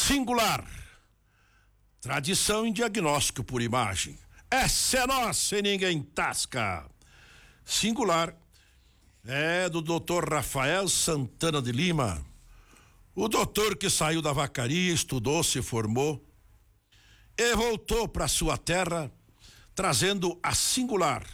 Singular, tradição em diagnóstico por imagem. Essa é nossa e ninguém tasca. Singular é do Dr. Rafael Santana de Lima, o doutor que saiu da vacaria, estudou, se formou e voltou para sua terra trazendo a Singular.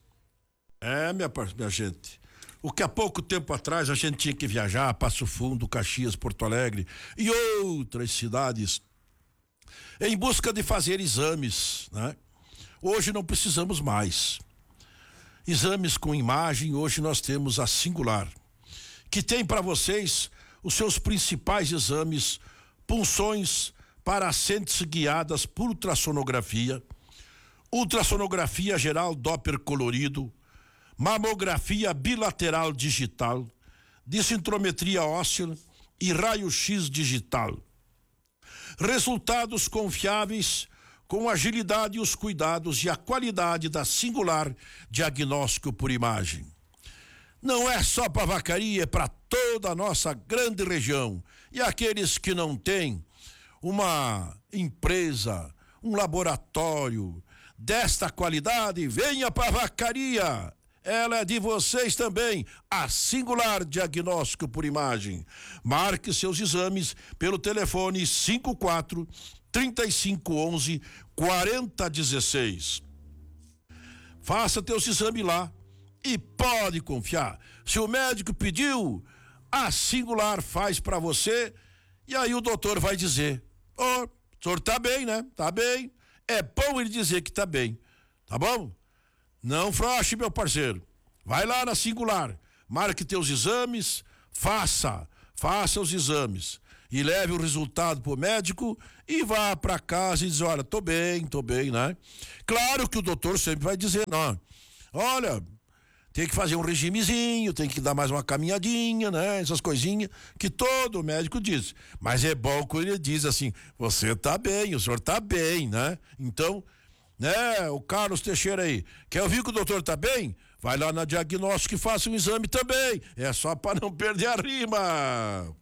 Minha gente, o que há pouco tempo atrás a gente tinha que viajar, Passo Fundo, Caxias, Porto Alegre e outras cidades em busca de fazer exames, né? Hoje não precisamos mais. Exames com imagem, hoje nós temos a Singular, que tem para vocês os seus principais exames: punções para ascentes guiadas por ultrassonografia, ultrassonografia geral Doppler colorido, mamografia bilateral digital, densitometria óssea e raio-x digital. Resultados confiáveis com agilidade e os cuidados e a qualidade da Singular diagnóstico por imagem. Não é só para vacaria, é para toda a nossa grande região. E aqueles que não têm uma empresa, um laboratório desta qualidade, venha para vacaria. Ela é de vocês também, a Singular diagnóstico por imagem. Marque seus exames pelo telefone 54 3511 4016. Faça teus exames lá e pode confiar. Se o médico pediu, a Singular faz para você e aí o doutor vai dizer: o senhor tá bem, né? Tá bem. É bom ele dizer que tá bem, tá bom? Não frouxe, meu parceiro. Vai lá na Singular, marque teus exames, faça os exames e leve o resultado pro médico e vá para casa e diz: olha, tô bem, né? Claro que o doutor sempre vai dizer: não, olha, tem que fazer um regimezinho, tem que dar mais uma caminhadinha, né? Essas coisinhas que todo médico diz. Mas é bom quando ele diz assim: você tá bem, o senhor tá bem, né? Então, né, o Carlos Teixeira aí, quer ouvir que o doutor tá bem? Vai lá na diagnóstico e faça um exame também. É só para não perder a rima.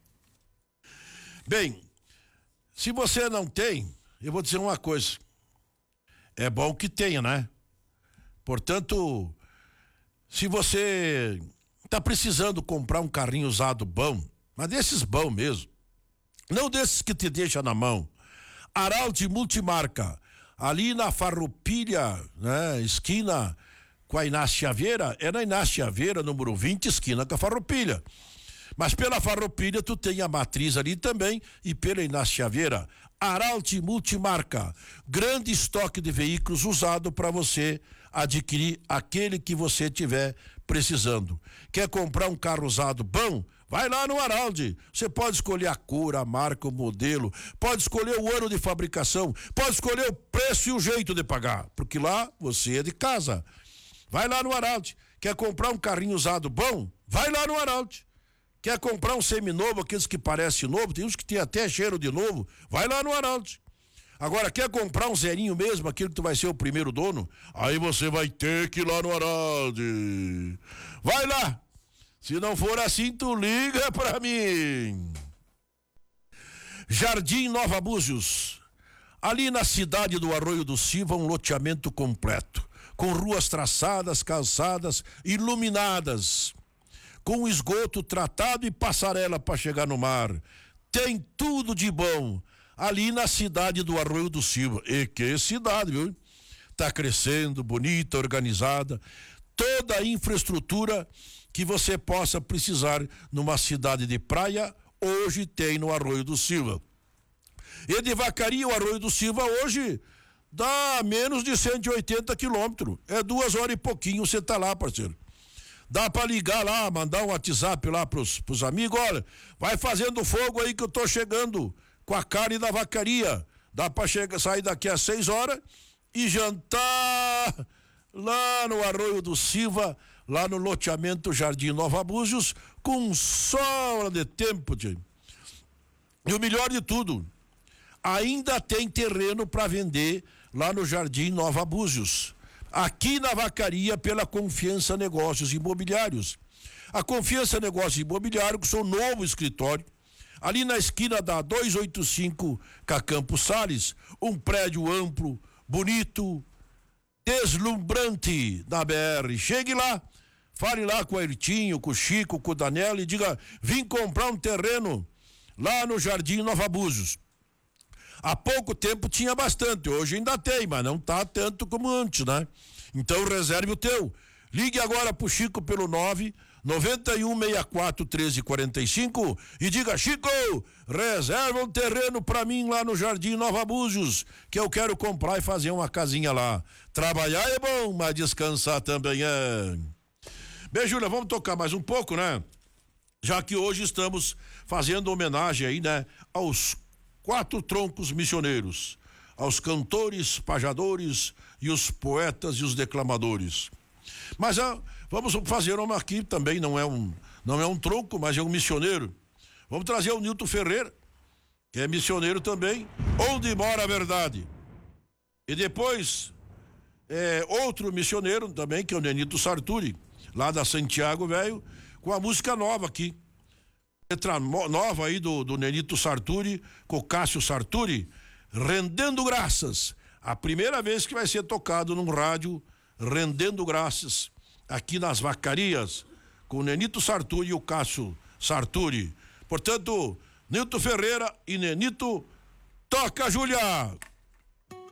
Bem, se você não tem, eu vou dizer uma coisa: é bom que tenha, né? Portanto, se você tá precisando comprar um carrinho usado bom, mas desses bom mesmo, não desses que te deixa na mão, Araldi Multimarca, ali na Farroupilha, né? Esquina com a Inácio Chaveira, é na Inácio Chaveira, número 20, esquina com a Farroupilha. Mas pela Farroupilha tu tem a matriz ali também e pela Inácio Chaveira, Araldi Multimarca, grande estoque de veículos usado para você adquirir aquele que você tiver precisando. Quer comprar um carro usado bom? Vai lá no Araldi. Você pode escolher a cor, a marca, o modelo, pode escolher o ano de fabricação, pode escolher o preço e o jeito de pagar, porque lá você é de casa. Vai lá no Araldi. Quer comprar um carrinho usado bom? Vai lá no Araldi. Quer comprar um seminovo, aqueles que parecem novo, tem uns que tem até cheiro de novo, vai lá no Araldi. Agora, quer comprar um zerinho mesmo, aquele que tu vai ser o primeiro dono? Aí você vai ter que ir lá no Araldi. Vai lá. Se não for assim, tu liga pra mim. Jardim Nova Búzios. Ali na cidade do Arroio do Silva, um loteamento completo, com ruas traçadas, calçadas, iluminadas, com esgoto tratado e passarela para chegar no mar. Tem tudo de bom ali na cidade do Arroio do Silva. E que cidade, viu? Tá crescendo, bonita, organizada, toda a infraestrutura que você possa precisar numa cidade de praia, hoje tem no Arroio do Silva. E de Vacaria, o Arroio do Silva hoje dá menos de 180 quilômetros. É 2 horas e pouquinho você tá lá, parceiro. Dá pra ligar lá, mandar um WhatsApp lá pros amigos: olha, vai fazendo fogo aí que eu tô chegando com a carne da vacaria. Dá pra sair daqui a 6 horas e jantar lá no Arroio do Silva, lá no loteamento Jardim Nova Búzios, com sol de tempo, tio. E o melhor de tudo, ainda tem terreno para vender lá no Jardim Nova Búzios. Aqui na Vacaria, pela Confiança Negócios Imobiliários. A Confiança Negócios Imobiliários, com seu novo escritório, ali na esquina da 285 com a Campos Sales, um prédio amplo, bonito, deslumbrante da BR. Chegue lá, fale lá com o Airtinho, com o Chico, com o Daniel e diga: vim comprar um terreno lá no Jardim Nova Búzios. Há pouco tempo tinha bastante, hoje ainda tem, mas não tá tanto como antes, né? Então reserve o teu. Ligue agora pro Chico pelo 991641345 e diga: Chico, reserva um terreno pra mim lá no Jardim Nova Búzios, que eu quero comprar e fazer uma casinha lá. Trabalhar é bom, mas descansar também é. Bem, Júlia, vamos tocar mais um pouco, né? Já que hoje estamos fazendo homenagem aí, né, aos 4 troncos missioneiros, aos cantores, pajadores e os poetas e os declamadores. Mas vamos fazer uma aqui também, não é um tronco, mas é um missioneiro. Vamos trazer o Nilton Ferreira, que é missioneiro também, Onde Mora a Verdade. E depois, outro missioneiro também, que é o Nenito Sarturi, lá da Santiago Velho, com a música nova aqui. Letra nova aí do Nenito Sarturi, com o Cássio Sarturi, Rendendo Graças. A primeira vez que vai ser tocado num rádio, Rendendo Graças, aqui nas Vacarias, com o Nenito Sarturi e o Cássio Sarturi. Portanto, Nilton Ferreira e Nenito, toca, Júlia!